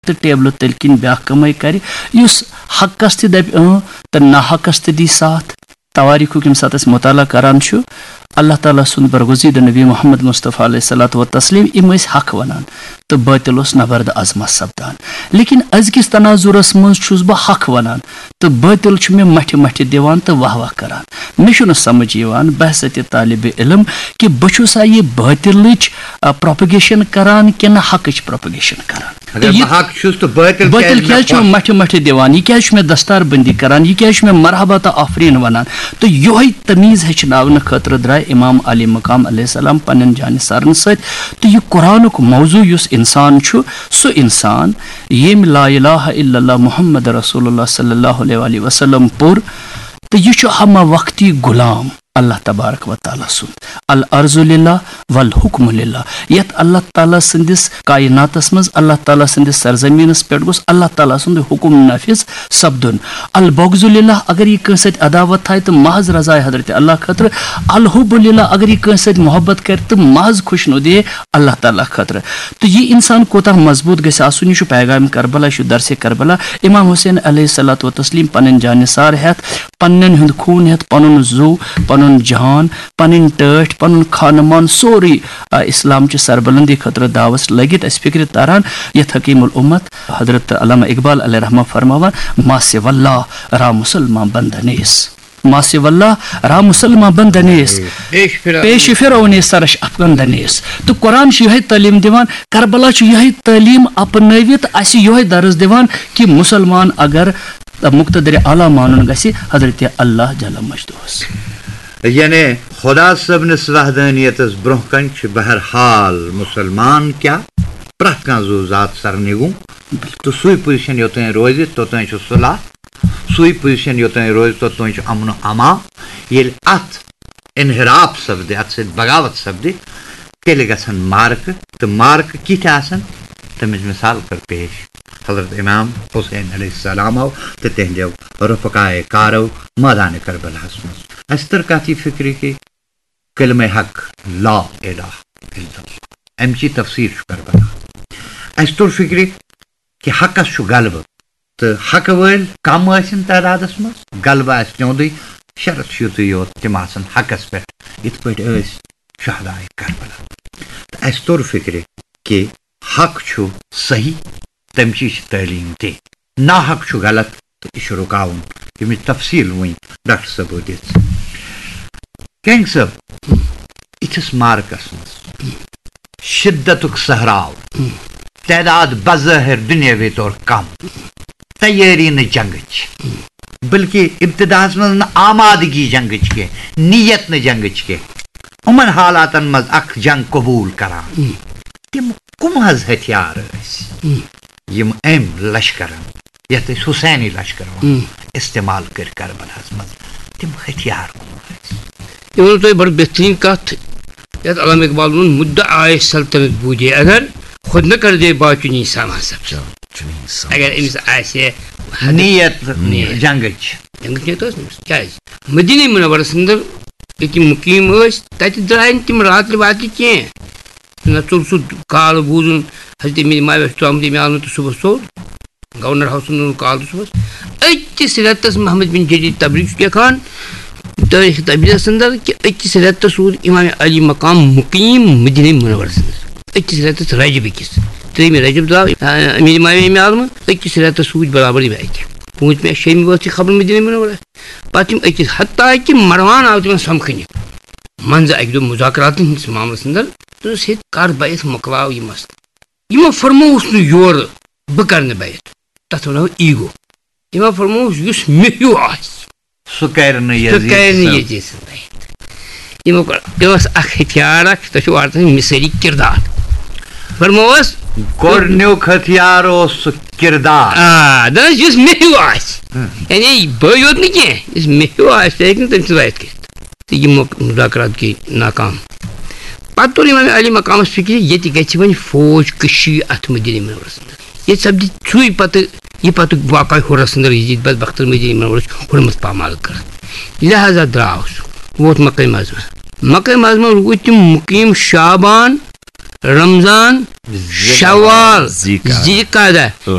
تو ٹیبل تل کن بیاکھ کمائی کر اس حقس تہ دپ تو نا حقس تہ دی ساتھ. تواریخ یم سات اس مطالعہ کران چھو اللہ تعالیٰ سن برگزید نبی محمد مصطفیٰ علیہ الصلوۃ والتسلیم یم حق ونان تو باطل اس نبرد عظمت سپدان. لیکن ازکس تناظرس من چھس بہ حق ونان تو باطل چھ مے مٹھ مٹھ دیوان تو واہ واہ کران. مے چھُنہٕ سمجھ یوان بحثت طالب علم کہ بہ چھُسا یہ باطلچ پروپگیشن کران کن حقچ پروپگیشن کران. باطل کیا مٹھ مٹھ دیوان یہ کیا میں دستار بندی کران یہ کیا میں مرحبا تو آفرین ونان. تو یہ تمیز ہچناؤن خاطر درائے امام علی مقام علیہ السلام پنن جان سارن ست. تو یہ قرآنک موضوع اس انسان چھو سو انسان یم لا الہ الا اللہ محمد رسول اللہ صلی اللہ علیہ وسلم پور تو یہ چھو ہمہ وقتی غلام اللہ تبارک و تعالیٰ سن. الارض للہ والحکم للہ. یت اللہ تعالیٰ سندس کائناتس مز اللہ تعالیٰ سندس سرزمینس پہ گوس اللہ تعالیٰ سند حکم نافذ سپدن. البغض للہ اگر یہ کنس عداوت تھائے تو محض رضائے حضرت اللہ خاطر. الحب للہ اگر یہ کنس محبت کر تو محض خوش نو دے اللہ تعالیٰ خاطر. تو یہ انسان کوتاہ مضبوط گژھِ آسن. یہ پیغام کربلا یہ درس کربلا. امام حسین علیہ الصلوۃ والتسلیم پنن جانثار ہیت پنن ہند خون ہیت پنن زو پنن جہان پنن ٹاٹھ پنن خانمان سوری اسلام چہ سربلندی خاطر دعوت لگت اس فکر تاران. یت حکیم الامت حضرت علامہ اقبال علیہ رحمہ فرماوان ما سوى اللہ را مسلمان بندنیس ما سوى اللہ را مسلمان بندنیس پیش فرعون سرش افغندنیس. تو قرآن یہ تعلیم دیوان کربلا یہ تعلیم اپنوت اس یہ درس دیوان کہ مسلمان اگر مقتدر اعلیٰ مانن گژھِ حضرت اللہ جل مجدوس. یعنی خدا صبنس وحدانیتس برہ کن بہرحال مسلمان کیا پرٛٮ۪تھ کانٛہہ زو ذات سرنگوں تو سُے پوزیشن یوتان روزِ توتان چھُ صلح سُے پوزیشن یوتان روزِ توتان چھُ امن و امان. ییٚلہِ اتھ انحراف سپدِ اتھ سۭتۍ بغاوت سپدِ تیٚلہِ گژھن مارکہٕ تہٕ مارکہٕ کِتھۍ آسن تمِچ مثال کٔر پیش حضرت امام حسین علیہ السلام تو تہندیو رفقائے کارو میدان کربلاہس مز. اس تر کت یہ فکر کہ کلمہ حق لا الہ الا اللہ امچی تفسیر کربلا. اس تر فکر کہ حقس غلبہ تو حق ول کم ٲسِن تعدادس مز غلبہ آسہِ تِہُنٛدُے شرط یُتُے یوت تِم آسن حقس پٮ۪ٹھ یِتھ پٲٹھۍ ٲسۍ شہدائے کربلا. اس تر فکر کہ حق چھُ صحیح تمچی تعلیم تہ نا حق چھُ غلط تو یہ رکاون یمچ تفصیل ون ڈاکٹر صٲبو دِژ. کنگ صٲب اتھس مارکس مز شدتک سہراو تعداد بظاہر دنیاوی طور کم تیاری نہ جنگچ بلکہ ابتداس مز نہ آمادگی جنگچ کی نیت نہ جنگچ کی امن حالاتن مز اخ جنگ قبول کران. تم کم حظ ہتھیار یم ام لشکرن یت حسینی لشکر استعمال کر کربلاہس مز تم ہتھیار یہ ونو تھی بڑ بہترین کت یت علامہ اقبال ون مدعائے سلطنت بودے اگر خود نہ کر دے باچنی ساما سب اگر امس آسے نیت جنگچ نیت کیا مدینہ منورس اندر یہ مقیم تت درائے تم راتل واتل کی نہ ژول سہ کال بوزن حضرت ماویہ آمد مے آو تو صبح سور گورنر ہاؤس کال صبح أکِس رٮ۪تس محمد بن جدید تبریز لیکھان تاریخ تبریزس اندر کہ أکِس رٮ۪تس روٗد امام علی مقام مقیم مدینہ منورس اندر أکِس رٮ۪تس رجب کس 3 رجب درٛاو امیر ماویہ مے عالمہٕ أکِس رٮ۪تس روٗدۍ برابر یِم اَتہِ 5 6 وٲژ یہِ خبر مدینہ منورہ پتہٕ یِم أکِس حتیٰ کہ مروان آو تِمن سمکھنہِ منٛزٕ اکہِ دۄہ مذاکراتن ہٕنٛدِس معاملس اندر دوٚپُس ہے کر بیعت مۄکلاو یہِ مسلہٕ یِمو فرمووُس نہٕ یورٕ بہٕ کرٕ نہٕ بیعت تتھ ونو ایگو یِمو فرمووُس یُس مےٚ ہیوٗ آسہِ سُہ کرِ نہٕ یزیٖد سٕنٛز بیعت یِمو کوٚر اوس اکھ ہتھیار اکھ تۄہہِ چھُو وارٕ مثٲلی کردار فرمووس گۄڈنیُک ہتھیار اوس سُہ کردار دپس یُس مےٚ ہیوٗ آسہِ یعنی بٲے یوت نہٕ کینٛہہ یُس مےٚ ہیوٗ آسہِ سُہ ہیٚکہِ نہٕ تٔمۍ سٕنٛز بیعت کٔرِتھ تہٕ یِم مذاکرات گٔے ناکام. پتہٕ توٚر امام علی مقامس فکر ییٚتہِ گژھِ وۄنۍ فوج کٔشی اتھ مدینہ منورس اندر ییٚتہِ سپدِ سُے پتہٕ یہ پتہٕ واقع ہُرس اندر یزید بدبختن مدینہ منورس ہُرمت پامال کران لہذا درٛاو سُہ ووت مکہ معظمہ روٗدۍ تِم مقیٖم شابان رمضان شوال ذی قعدہ. ذی قعدہ